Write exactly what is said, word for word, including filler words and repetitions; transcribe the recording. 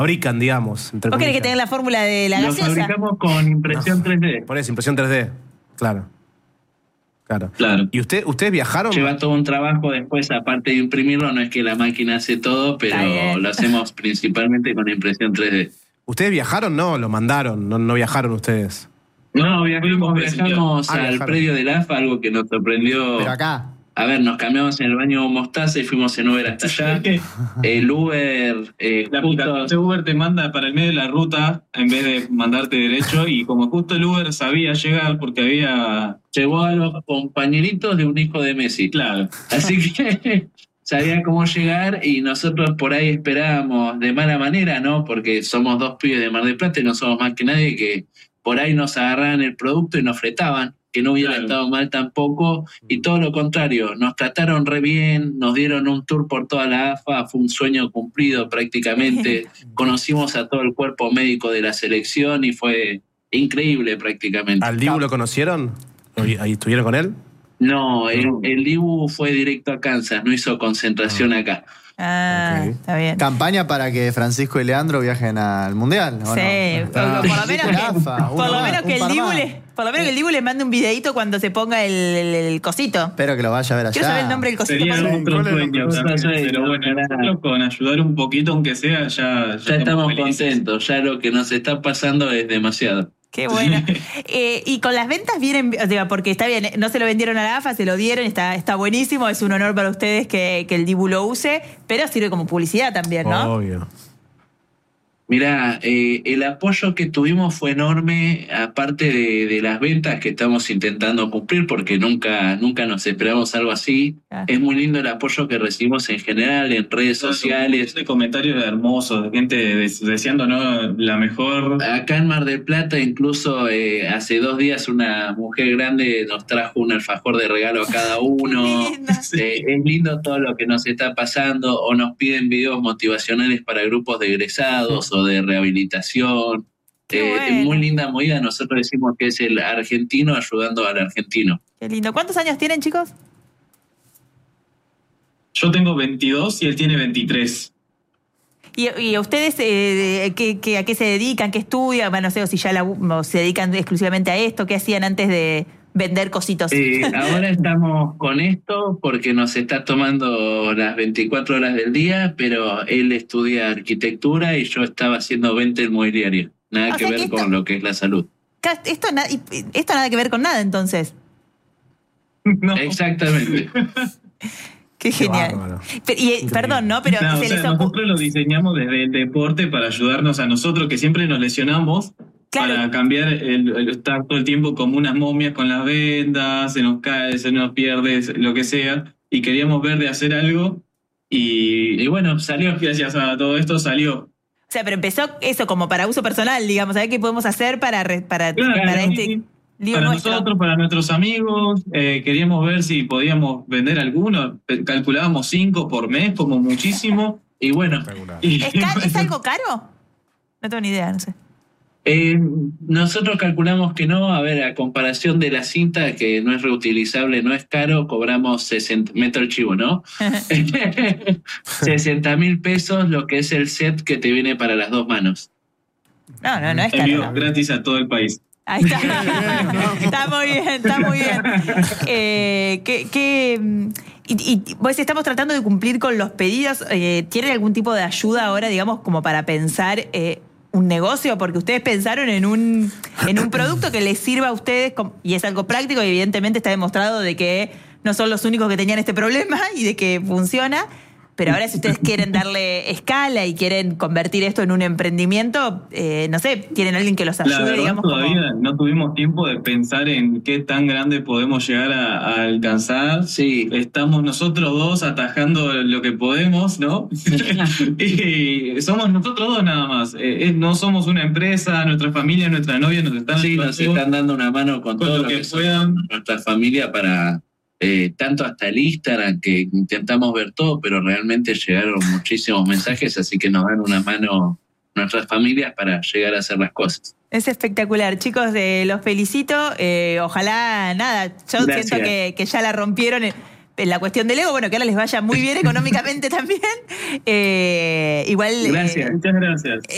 fabrican, digamos. ¿Vos querés que tenga la fórmula de la gaseosa? Lo fabricamos con impresión no, tres D. Por eso, impresión tres D, claro. Claro. Claro. ¿Y usted, ustedes viajaron? Lleva todo un trabajo después, aparte de imprimirlo, no es que la máquina hace todo, pero lo hacemos principalmente con impresión tres D. ¿Ustedes viajaron? No, lo mandaron, no, no viajaron ustedes. No, viajamos, viajamos ah, al viajaron. predio del A F A, algo que nos sorprendió. Pero acá. A ver, nos cambiamos en el baño Mostaza y fuimos en Uber hasta allá. El Uber... Eh, la aplicación de Uber te manda para el medio de la ruta en vez de mandarte derecho, y como justo el Uber sabía llegar porque había... Llegó a los compañeritos de un hijo de Messi. Claro. Así que sabía cómo llegar y nosotros por ahí esperábamos de mala manera, ¿no? Porque somos dos pibes de Mar del Plata y no somos más que nadie, que por ahí nos agarraban el producto y nos fletaban, que no hubiera claro. estado mal tampoco, y todo lo contrario, nos trataron re bien, nos dieron un tour por toda la A F A, fue un sueño cumplido prácticamente, conocimos a todo el cuerpo médico de la selección y fue increíble prácticamente. ¿Al Dibu lo conocieron? ¿Ahí estuvieron con él? No, el, el Dibu fue directo a Kansas, no hizo concentración acá. Ah, okay. Está bien. Campaña para que Francisco y Leandro viajen al Mundial, ¿o sí, no? por, por lo menos que, por lo menos que el Dibu le, por lo menos que el Dibu le mande un videito cuando se ponga el, el, el cosito. Espero que lo vaya a ver allá. Quiero saber el nombre del cosito. Sería otro sueño también, pero bueno, nosotros con ayudar un poquito, aunque sea, ya... Ya, ya estamos contentos, ya lo que nos está pasando es demasiado. Qué bueno. eh, y con las ventas vienen, o sea, porque está bien, no se lo vendieron a la A F A, se lo dieron, está, está buenísimo, es un honor para ustedes que, que el Dibu lo use, pero sirve como publicidad también, ¿no? Obvio. Mirá, eh, el apoyo que tuvimos fue enorme, aparte de, de las ventas que estamos intentando cumplir, porque nunca, nunca nos esperamos algo así. Ah. Es muy lindo el apoyo que recibimos en general en redes sociales. De comentarios hermosos, de gente deseándonos la mejor. Acá en Mar del Plata, incluso eh, hace dos días una mujer grande nos trajo un alfajor de regalo a cada uno. eh, es lindo todo lo que nos está pasando, o nos piden videos motivacionales para grupos de egresados o de rehabilitación. Eh, bueno. Es muy linda movida. Nosotros decimos que es el argentino ayudando al argentino. Qué lindo. ¿Cuántos años tienen, chicos? Yo tengo veintidós y él tiene veintitrés. ¿Y, y ustedes eh, ¿qué, qué, a qué se dedican? ¿Qué estudian? Bueno, no sé, o si ya la, o se dedican exclusivamente a esto. ¿Qué hacían antes de vender cositos? Eh, ahora estamos con esto porque nos está tomando las veinticuatro horas del día, pero él estudia arquitectura y yo estaba haciendo venta inmobiliaria. Nada o que ver que esto, con lo que es la salud. Esto, esto nada que ver con nada, entonces. No. Exactamente. Qué genial. Pero, y, perdón, ¿no? Pero no, se o sea, les nosotros lo diseñamos desde el deporte para ayudarnos a nosotros, que siempre nos lesionamos. Claro. Para cambiar el, el estar todo el tiempo como unas momias con las vendas, se nos cae, se nos pierde, lo que sea, y queríamos ver de hacer algo, y, y bueno, salió, gracias a todo esto salió. O sea, pero empezó eso como para uso personal, digamos, a ver qué podemos hacer para, para, claro, para este sí, lío para nuestro. Nosotros, para nuestros amigos, eh, queríamos ver si podíamos vender alguno, calculábamos cinco por mes como muchísimo, y bueno. Y, ¿Es, car- ¿Es algo caro? No tengo ni idea, no sé. Eh, nosotros calculamos que no, a ver, a comparación de la cinta, que no es reutilizable, no es caro, cobramos sesenta, meto el chivo, ¿no? sesenta mil pesos, lo que es el set que te viene para las dos manos. No, no, no es caro. Envío gratis a todo el país. Ahí está. Está muy bien, está muy bien. Eh, ¿qué, qué, y, y pues estamos tratando de cumplir con los pedidos. Eh, ¿Tienen algún tipo de ayuda ahora, digamos, como para pensar eh, un negocio? Porque ustedes pensaron en un, en un producto que les sirva a ustedes, y es algo práctico, y evidentemente está demostrado de que no son los únicos que tenían este problema y de que funciona. Pero ahora, si ustedes quieren darle escala y quieren convertir esto en un emprendimiento, eh, no sé, ¿tienen alguien que los ayude? La verdad, digamos, todavía como... no tuvimos tiempo de pensar en qué tan grande podemos llegar a, a alcanzar. Sí. Estamos nosotros dos atajando lo que podemos, ¿no? Y somos nosotros dos nada más. Eh, no somos una empresa, nuestra familia, nuestra novia nos están sí, nos están dando una mano con, con todo lo que, que puedan. Nuestra familia para... Eh, tanto hasta el Instagram, que intentamos ver todo, pero realmente llegaron muchísimos mensajes, así que nos dan una mano nuestras familias para llegar a hacer las cosas. Es espectacular, chicos, eh, los felicito, eh, ojalá, nada, yo Gracias. siento que, que ya la rompieron en, en la cuestión del ego, bueno, que ahora les vaya muy bien económicamente también. Eh, igual. Gracias, eh, muchas gracias.